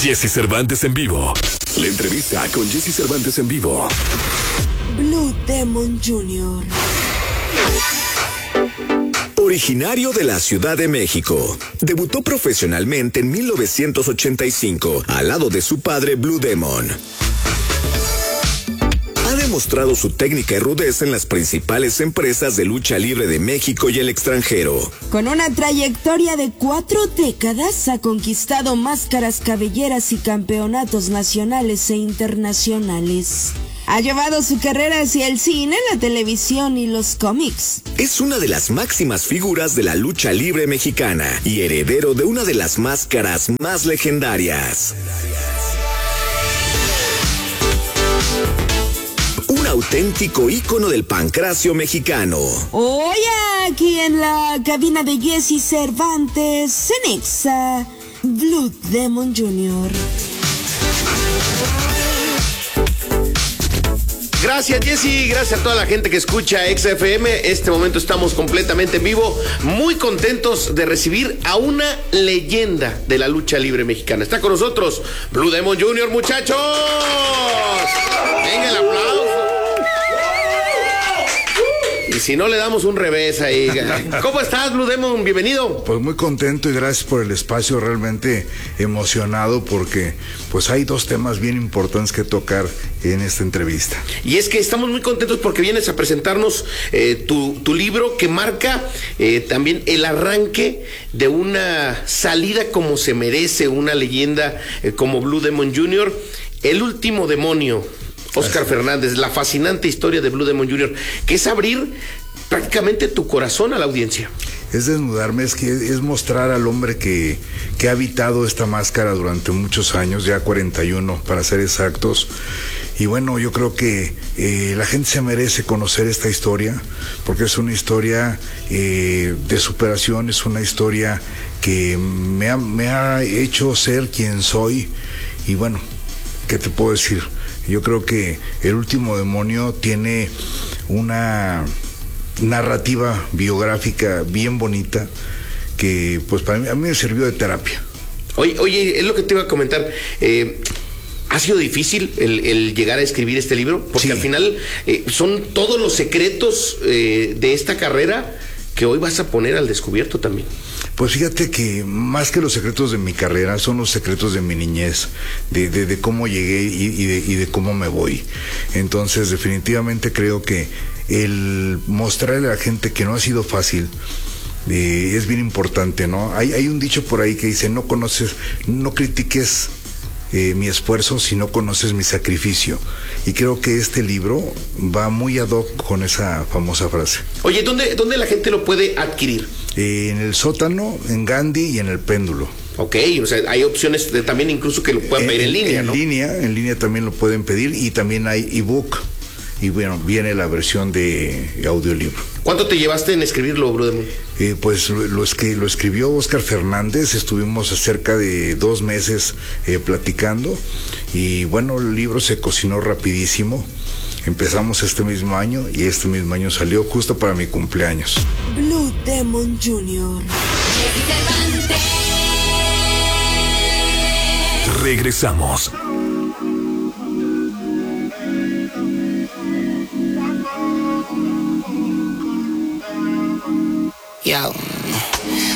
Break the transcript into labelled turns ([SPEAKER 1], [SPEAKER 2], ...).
[SPEAKER 1] Jesse Cervantes en vivo. La entrevista con Jesse Cervantes en vivo.
[SPEAKER 2] Blue Demon Jr.
[SPEAKER 3] Originario de la Ciudad de México, debutó profesionalmente en 1985 al lado de su padre Blue Demon. Ha demostrado su técnica y rudeza en las principales empresas de lucha libre de México y el extranjero.
[SPEAKER 2] Con una trayectoria de 4 décadas, ha conquistado máscaras, cabelleras y campeonatos nacionales e internacionales. Ha llevado su carrera hacia el cine, la televisión y los cómics.
[SPEAKER 3] Es una de las máximas figuras de la lucha libre mexicana y heredero de una de las máscaras más legendarias. Un auténtico ícono del pancracio mexicano.
[SPEAKER 2] Hoy aquí en la cabina de Jesse Cervantes, en Exa, Blue Demon Jr.
[SPEAKER 4] Gracias, Jesse, gracias a toda la gente que escucha XFM. Este momento estamos completamente en vivo, muy contentos de recibir a una leyenda de la lucha libre mexicana. Está con nosotros Blue Demon Jr., muchachos. Venga el aplauso. Y si no, le damos un revés ahí. ¿Cómo estás, Blue Demon? Bienvenido.
[SPEAKER 5] Pues muy contento y gracias por el espacio, realmente emocionado porque pues hay 2 temas bien importantes que tocar en esta entrevista.
[SPEAKER 4] Y es que estamos muy contentos porque vienes a presentarnos tu libro que marca también el arranque de una salida como se merece, una leyenda como Blue Demon Jr., el último demonio. Oscar Fernández, la fascinante historia de Blue Demon Jr., que es abrir prácticamente tu corazón a la audiencia.
[SPEAKER 5] Es desnudarme, es mostrar al hombre que ha habitado esta máscara durante muchos años, ya 41 para ser exactos. Y bueno, yo creo que la gente se merece conocer esta historia, porque es una historia de superación, es una historia que me ha hecho ser quien soy. Y bueno, ¿qué te puedo decir? Yo creo que El último demonio tiene una narrativa biográfica bien bonita que pues para mí, a mí me sirvió de terapia.
[SPEAKER 4] Oye, es lo que te iba a comentar. ¿Ha sido difícil el llegar a escribir este libro? Porque sí, al final son todos los secretos de esta carrera que hoy vas a poner al descubierto también.
[SPEAKER 5] Pues fíjate que más que los secretos de mi carrera son los secretos de mi niñez, de cómo llegué y de cómo me voy. Entonces definitivamente creo que el mostrarle a la gente que no ha sido fácil es bien importante, ¿no? Hay un dicho por ahí que dice, no critiques mi esfuerzo si no conoces mi sacrificio. Y creo que este libro va muy ad hoc con esa famosa frase.
[SPEAKER 4] Oye, ¿dónde la gente lo puede adquirir?
[SPEAKER 5] En el Sótano, en Gandhi y en el Péndulo.
[SPEAKER 4] Ok, o sea, hay opciones también incluso que lo puedan pedir en línea, ¿no?
[SPEAKER 5] En línea también lo pueden pedir y también hay ebook. Y bueno, viene la versión de audiolibro.
[SPEAKER 4] ¿Cuánto te llevaste en escribirlo, Blue Demon?
[SPEAKER 5] Pues lo escribió Oscar Fernández, estuvimos cerca de 2 meses platicando y bueno, el libro se cocinó rapidísimo. Empezamos este mismo año y este mismo año salió justo para mi cumpleaños.
[SPEAKER 2] Blue Demon Jr.
[SPEAKER 1] Regresamos.
[SPEAKER 6] Yo.